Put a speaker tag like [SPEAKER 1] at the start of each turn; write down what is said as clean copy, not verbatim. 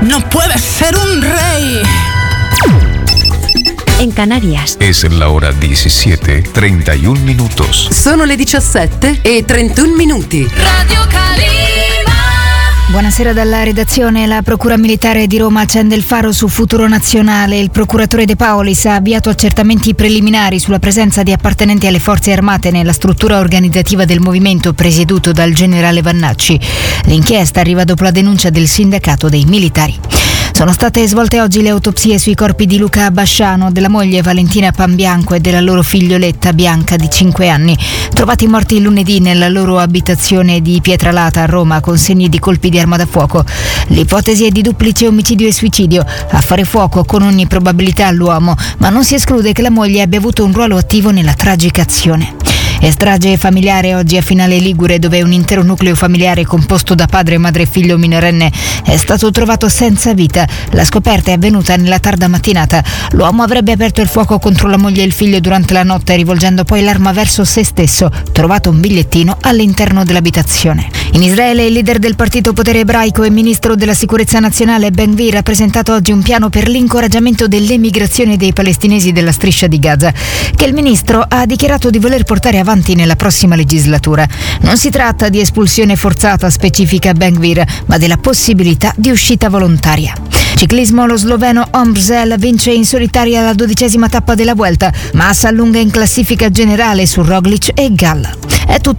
[SPEAKER 1] no puede ser un rey.
[SPEAKER 2] En Canarias.
[SPEAKER 3] Es la hora 17:31 minutos.
[SPEAKER 4] Sono le 17:31 minuti.
[SPEAKER 5] Radio Calima.
[SPEAKER 6] Buonasera dalla redazione. La Procura Militare di Roma accende il faro su Futuro Nazionale. Il procuratore De Paolis ha avviato accertamenti preliminari sulla presenza di appartenenti alle forze armate nella struttura organizzativa del movimento presieduto dal generale Vannacci. L'inchiesta arriva dopo la denuncia del sindacato dei militari. Sono state svolte oggi le autopsie sui corpi di Luca Basciano, della moglie Valentina Panbianco e della loro figlioletta Bianca di 5 anni, trovati morti lunedì nella loro abitazione di Pietralata a Roma con segni di colpi di arma da fuoco. L'ipotesi è di duplice omicidio e suicidio, a fare fuoco con ogni probabilità l'uomo, ma non si esclude che la moglie abbia avuto un ruolo attivo nella tragica azione. E strage familiare oggi a Finale Ligure, dove un intero nucleo familiare composto da padre, madre e figlio minorenne è stato trovato senza vita. La scoperta è avvenuta nella tarda mattinata. L'uomo avrebbe aperto il fuoco contro la moglie e il figlio durante la notte, rivolgendo poi l'arma verso se stesso. Trovato un bigliettino all'interno dell'abitazione. In Israele il leader del partito Potere Ebraico e ministro della sicurezza nazionale Ben Gvir ha presentato oggi un piano per l'incoraggiamento dell'emigrazione dei palestinesi della striscia di Gaza, che il ministro ha dichiarato di voler portare avanti nella prossima legislatura. Non si tratta di espulsione forzata, specifica Ben Gvir, ma della possibilità di uscita volontaria. Ciclismo, lo sloveno Ombrzel vince in solitaria la 12ª tappa della Vuelta, ma si allunga in classifica generale su Roglic e Gall. È tutto.